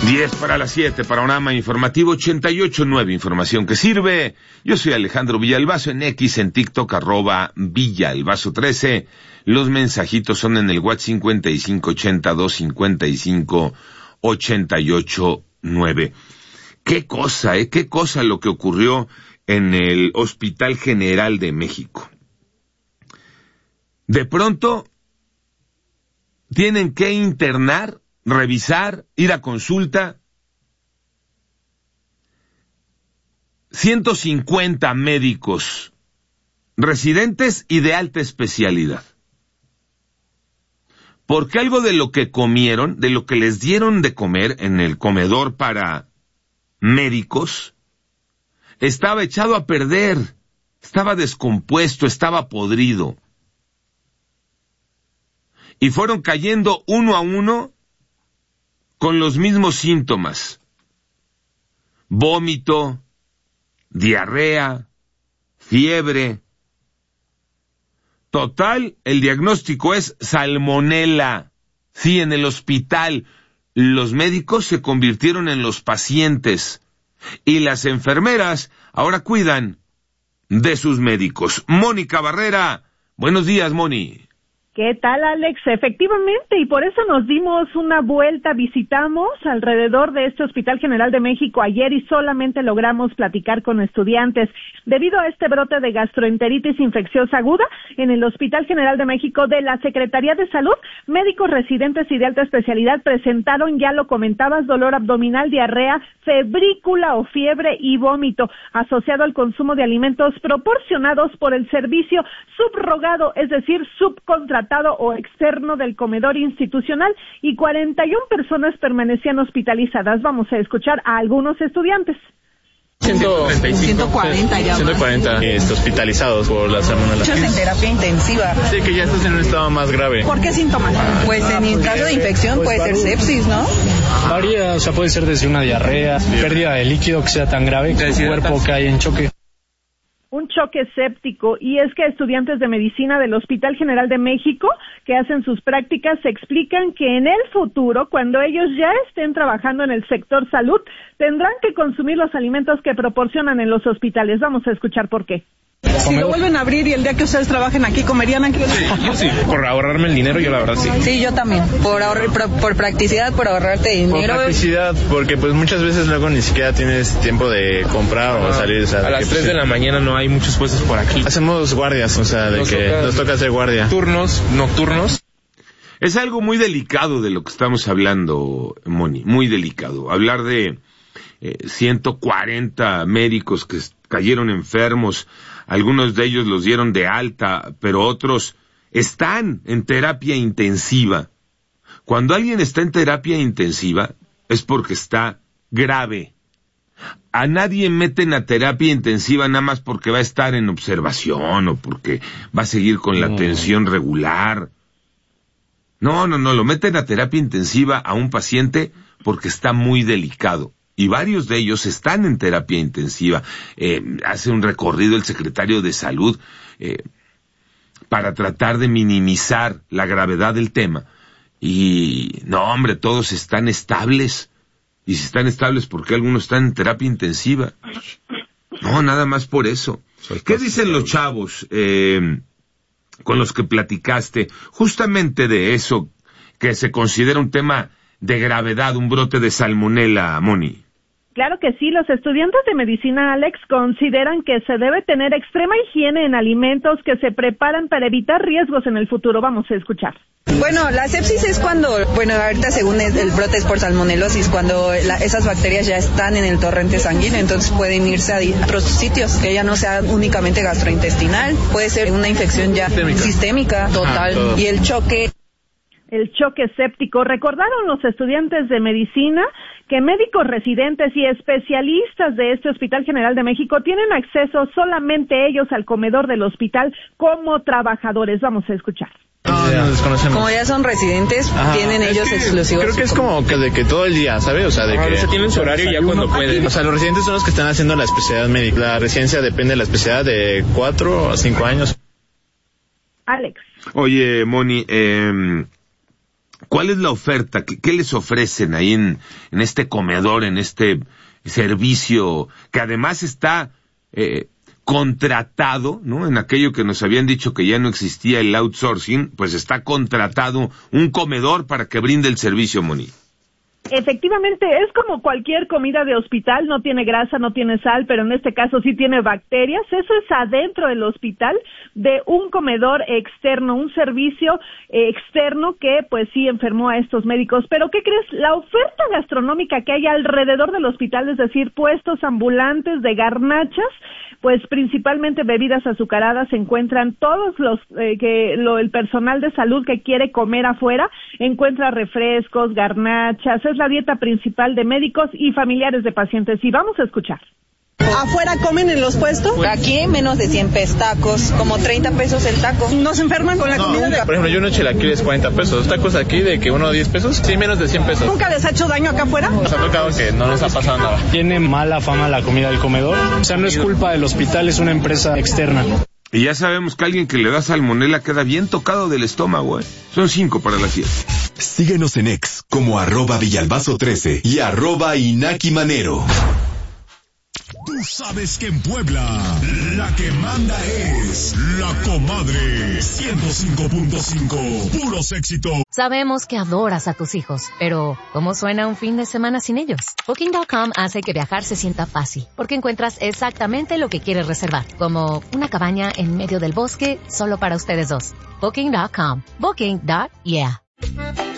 10 para las 7, Panorama Informativo 88.9, información que sirve. Yo soy Alejandro Villalbazo, en X, en TikTok, @Villalbazo13. Los mensajitos son en el WhatsApp 5582558889. Qué cosa lo que ocurrió en el Hospital General de México. De pronto, tienen que internar, revisar, ir a consulta 150 médicos residentes y de alta especialidad. Porque algo de lo que comieron, de lo que les dieron de comer en el comedor para médicos, estaba echado a perder, estaba descompuesto, estaba podrido. Y fueron cayendo uno a uno con los mismos síntomas: vómito, diarrea, fiebre. Total, el diagnóstico es salmonela. Sí, en el hospital los médicos se convirtieron en los pacientes y las enfermeras ahora cuidan de sus médicos. Mónica Barrera, buenos días, Moni. ¿Qué tal, Alex? Efectivamente, y por eso nos dimos una vuelta, visitamos alrededor de este Hospital General de México ayer y solamente logramos platicar con estudiantes. Debido a este brote de gastroenteritis infecciosa aguda en el Hospital General de México de la Secretaría de Salud, médicos residentes y de alta especialidad presentaron, ya lo comentabas, dolor abdominal, diarrea, febrícula o fiebre y vómito, asociado al consumo de alimentos proporcionados por el servicio subrogado, es decir, subcontratado o externo del comedor institucional, y 41 personas permanecían hospitalizadas. Vamos a escuchar a algunos estudiantes. 140 ya. 140 hospitalizados por la salmonela. Muchos en terapia intensiva. Sí, que ya estás en un estado más grave. ¿Por qué síntomas? Pues en caso de infección puede ser sepsis, ¿no? Varía, o sea, puede ser desde una diarrea, pérdida de líquido que sea tan grave que el cuerpo cae en choque. Un choque séptico, y es que estudiantes de medicina del Hospital General de México que hacen sus prácticas se explican que en el futuro, cuando ellos ya estén trabajando en el sector salud, tendrán que consumir los alimentos que proporcionan en los hospitales. Vamos a escuchar por qué. Si lo vuelven a abrir y el día que ustedes trabajen aquí, ¿comerían aquí? Sí, por ahorrarme el dinero, yo la verdad sí. Sí, yo también. Por practicidad, por ahorrarte dinero. Por practicidad, porque pues muchas veces luego ni siquiera tienes tiempo de comprar o salir. O sea, a las 3 de la mañana no hay muchos puestos por aquí. Hacemos guardias, o sea, nos toca hacer guardia. Turnos nocturnos. Es algo muy delicado de lo que estamos hablando, Moni, muy delicado. Hablar de 140 médicos que cayeron enfermos. Algunos de ellos los dieron de alta, pero otros están en terapia intensiva. Cuando alguien está en terapia intensiva es porque está grave. A nadie meten a terapia intensiva nada más porque va a estar en observación o porque va a seguir con la atención regular. No, lo meten a terapia intensiva a un paciente porque está muy delicado. Y varios de ellos están en terapia intensiva. Hace un recorrido el secretario de Salud para tratar de minimizar la gravedad del tema. Y no, hombre, todos están estables. Y si están estables, ¿por qué algunos están en terapia intensiva? No, nada más por eso. ¿Qué dicen los chavos con los que platicaste justamente de eso, que se considera un tema de gravedad, un brote de salmonela, Moni? Claro que sí, los estudiantes de medicina, Alex, consideran que se debe tener extrema higiene en alimentos que se preparan para evitar riesgos en el futuro. Vamos a escuchar. Bueno, la sepsis es cuando, ahorita según el brote es por salmonelosis, cuando esas bacterias ya están en el torrente sanguíneo, entonces pueden irse a otros sitios, que ya no sea únicamente gastrointestinal, puede ser una infección ya sistémica total, y el choque séptico. Recordaron los estudiantes de medicina que médicos residentes y especialistas de este Hospital General de México tienen acceso solamente ellos al comedor del hospital como trabajadores. Vamos a escuchar. Nos desconocemos. Como ya son residentes, tienen ellos exclusivos. Creo que es como que de que todo el día, ¿sabes? O sea, de que se tienen su horario ya cuando pueden. O sea, los residentes son los que están haciendo la especialidad médica. La residencia depende de la especialidad de 4 a 5 años. Alex. Oye, Moni, ¿Cuál es la oferta? ¿Qué les ofrecen ahí en este comedor, en este servicio que además está contratado, ¿no? En aquello que nos habían dicho que ya no existía el outsourcing, pues está contratado un comedor para que brinde el servicio, Moni. Efectivamente, es como cualquier comida de hospital, no tiene grasa, no tiene sal, pero en este caso sí tiene bacterias. Eso es adentro del hospital de un comedor externo, un servicio externo que pues sí enfermó a estos médicos. Pero ¿qué crees? La oferta gastronómica que hay alrededor del hospital, es decir, puestos ambulantes de garnachas, pues principalmente bebidas azucaradas, se encuentran todos los el personal de salud que quiere comer afuera, encuentra refrescos, garnachas. Es la dieta principal de médicos y familiares de pacientes. Y vamos a escuchar. ¿Afuera comen en los puestos? Aquí menos de 100 pesos tacos, como 30 pesos el taco. ¿No se enferman con la comida? Por ejemplo, yo no chilaquiles 40 pesos. Tacos aquí de que uno a 10 pesos, sí, menos de 100 pesos. ¿Nunca les ha hecho daño acá afuera? Nos ha tocado que no nos ha pasado nada. Tiene mala fama la comida del comedor. O sea, no es culpa del hospital, es una empresa externa. Y ya sabemos que alguien que le da salmonela queda bien tocado del estómago, ¿eh? Son 5 para las 7. Síguenos en X como @Villalbazo13 y @InakiManero. Tú sabes que en Puebla la que manda es La Comadre 105.5, puros éxitos. Sabemos que adoras a tus hijos, pero ¿cómo suena un fin de semana sin ellos? Booking.com hace que viajar se sienta fácil, porque encuentras exactamente lo que quieres reservar, como una cabaña en medio del bosque solo para ustedes dos. Booking.com. Booking.yeah.